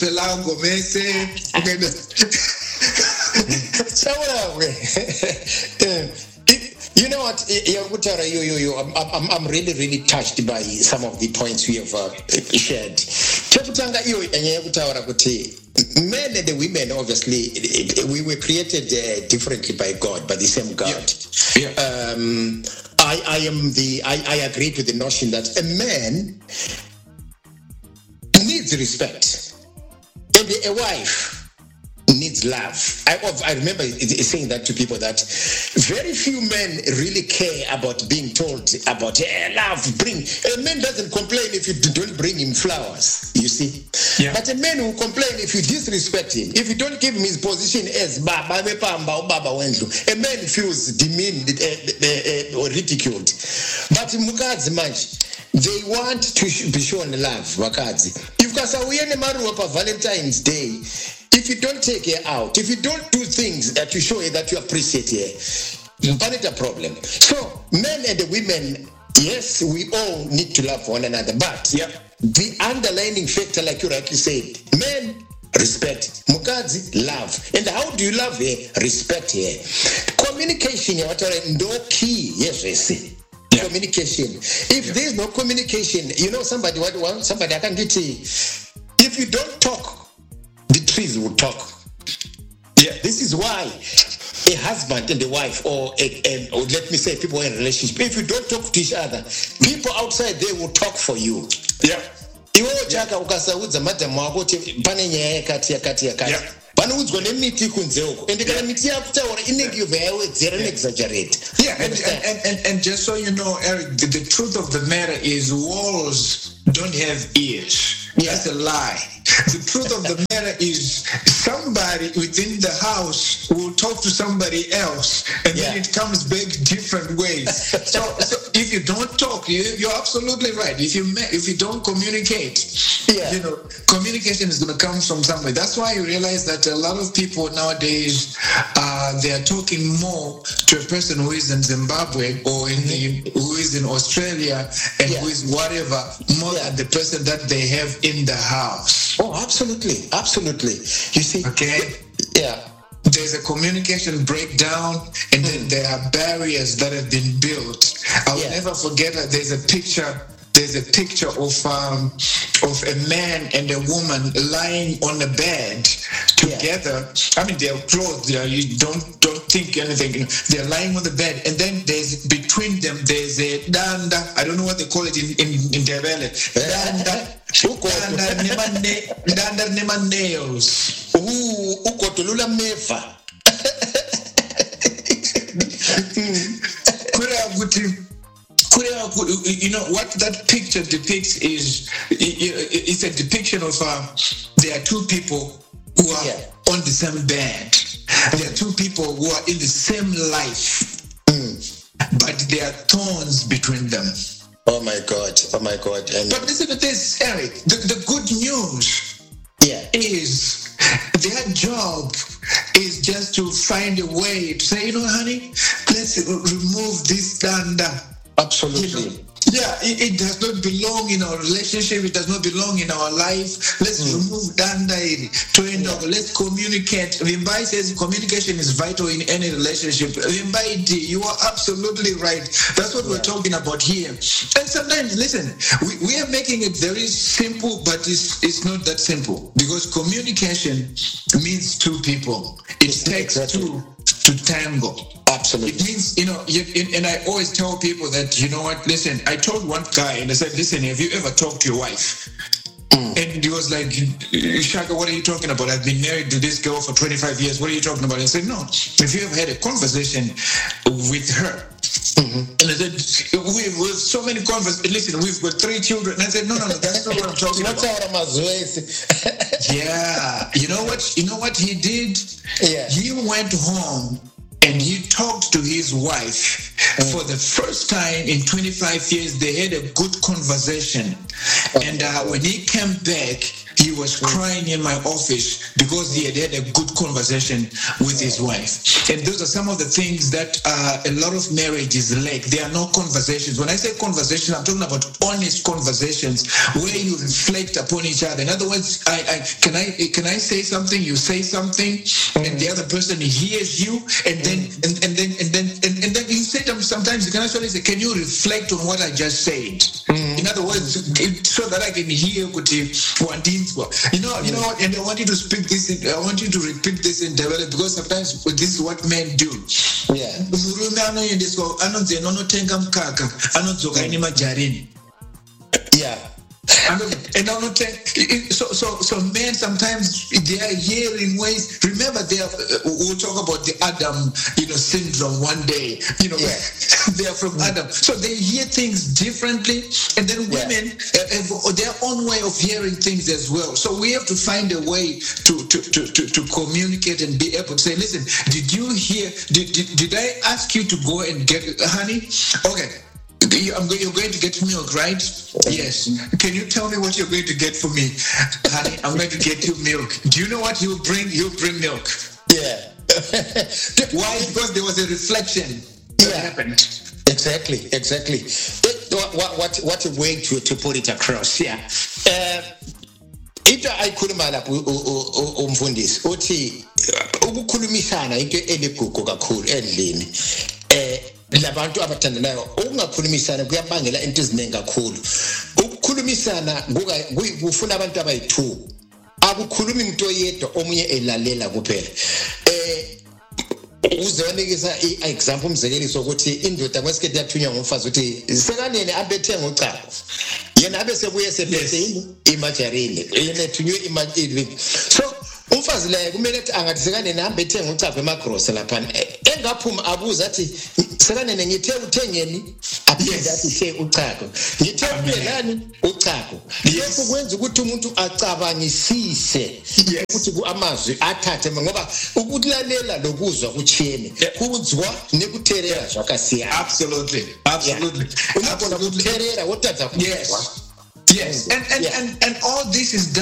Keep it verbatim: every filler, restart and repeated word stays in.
Pelao Gomese. You know what, you, you, you, I'm, I'm, I'm really, really touched by some of the points we have uh, shared. Men and the women, obviously, we were created uh, differently by God, by the same God. Yeah. Yeah. Um, I, I am the. I, I agree with the notion that a man needs respect, and a wife needs love. I, I remember saying that to people that very few men really care about being told about hey, love. Bring a man doesn't complain if you don't bring him flowers. You see, yeah. But a man will complain if you disrespect him, if you don't give him his position as Baba Baba Baba Wendlu. A man feels demeaned uh, uh, uh, or ridiculed. But Mukadzi manji, they want to be shown love. Wakadzi, if kasawiyene maruwa pa Valentine's Day. If you don't take her out, if you don't do things that you show her that you appreciate her, you find it a problem. So, men and the women, yes, we all need to love one another. But yep. The underlying factor, like you rightly said, men, respect. Mukadzi, love. And how do you love her? Respect her. Communication, no key. Yes, yes. Yeah. Communication. If yeah. there's no communication, you know, somebody, what, somebody, I can get it. If you don't talk, the trees will talk. Yeah, this is why a husband and a wife, or, a, a, or let me say, people in a relationship, if you don't talk to each other, people outside there will talk for you. Yeah. Iwo chaka ukasaudza madam wako pane nyaya yakati yakati yakati. Panudzwa nemiti kunze uko. And kana miti yakutaura inenge yovayawedzera exaggerate. Yeah, and, and, and, and just so you know, Eric, the, the truth of the matter is walls don't have ears. Yeah. That's a lie. The truth of the matter is somebody within the house will talk to somebody else, and yeah. then it comes back different ways. so, so if you don't talk, you, you're absolutely right. If you if you don't communicate, yeah. you know, communication is going to come from somewhere. That's why you realize that a lot of people nowadays uh, they are talking more to a person who is in Zimbabwe or in the, who is in Australia and yeah. who is whatever more yeah. than the person that they have in the house. Oh, absolutely, absolutely. You see, okay, yeah. There's a communication breakdown, and then there are barriers that have been built. I will yeah. never forget that. There's a picture. There's a picture of um, of a man and a woman lying on a bed together. Yeah. I mean, they're clothed. They're, you don't don't think anything. They're lying on the bed, and then there's between them there's a danda. I don't know what they call it in in, in Ndebele. Danda. Danda nemane. Danda nema nails. Ooh, ukotulula mefa. Kura You know what that picture depicts is it's a depiction of uh, there are two people who are yeah. on the same bed. There are two people who are in the same life, mm. but there are thorns between them. Oh my God! Oh my God! And but listen to this, Eric. The, the good news yeah. is their job is just to find a way to say, you know, honey, let's remove this danda. Absolutely. You know, yeah, it, it does not belong in our relationship. It does not belong in our life. Let's mm. remove danda to end up. Let's communicate. Vimbai says communication is vital in any relationship. Vimbai, you are absolutely right. That's what yeah. we're talking about here. And sometimes, listen, we, we are making it very simple, but it's it's not that simple because communication means two people. It it's takes exactly. two to tango. Absolutely. It means, you know, you, and I always tell people that, you know what, listen, I told one guy and I said, listen, have you ever talked to your wife? Mm. And he was like, Shaka, what are you talking about? I've been married to this girl for twenty-five years. What are you talking about? I said, no, have you ever had a conversation with her? Mm-hmm. And I said, we've, we've so many conversations. Listen, we've got three children. And I said, no, no, no, that's not what I'm talking about. Yeah. You know what? You know what he did? Yeah. He went home and he talked to his wife. Mm. For the first time in twenty-five years, they had a good conversation. Okay. And uh, when he came back, he was crying in my office because he had had a good conversation with his wife. And those are some of the things that uh, a lot of marriages lack. There are no conversations. When I say conversation, I'm talking about honest conversations where you reflect upon each other. In other words, I, I can I can I say something, you say something, and the other person hears you, and then and, and then and then and, and then you say them sometimes you can actually say, can you reflect on what I just said? In other words, so that I can hear what you want. You know, you know, and I want you to speak this. In, I want you to repeat this in develop because sometimes this is what men do. Yeah. Yeah. And I'm not saying, so so so men sometimes they are hearing ways. Remember, they are. We'll talk about the Adam, you know, syndrome one day. You know, yeah. They are from Adam, so they hear things differently. And then women yeah. have their own way of hearing things as well. So we have to find a way to to to to, to communicate and be able to say, listen, did you hear? Did, did did I ask you to go and get honey? Okay. I'm going, you're going to get milk, right? Yes. Can you tell me what you're going to get for me? Honey, I'm going to get you milk. Do you know what he'll bring? He'll bring milk. Yeah. Why? Because there was a reflection that yeah. happened. Exactly, exactly. What, what, what a way to, to put it across, yeah. Uh, into ayikhuluma lapho umfundisi uthi ukukhulumisana into eligugu kakhulu endlini eh labantu abathandanayo ukungakhulumisana kuyabangela into eziningi kakhulu. Ukukhulumisana kufuna abantu abayi-two, akukhulumi umuntu oyedwa omunye elalela kuphela. eh uzonikeza i-example umzekeliso ukuthi indoda kwesikhathi yathunywa ngumfazi ukuthi sekanene abethe ngochago, yena abe sebuye sebethe imajarini, yena ethunywe imajarini. So umfazi la kumele athi angathi sekanene ahambe ethe ngochago emagrocery lapha, engaphuma abuza athi sekanene ngithe uthengeni, aphinde athi the uchago, ngithe ubelani uchago. Lokho kwenza ukuthi umuntu acabangisise ukuthi kuamazwi athathe, ngoba ukulalela lokuzwa kuchiyene kuzwa nekuthelela zwakasiya. Absolutely, absolutely, absolutely. Yes, yes, and and, yeah. and and all this is done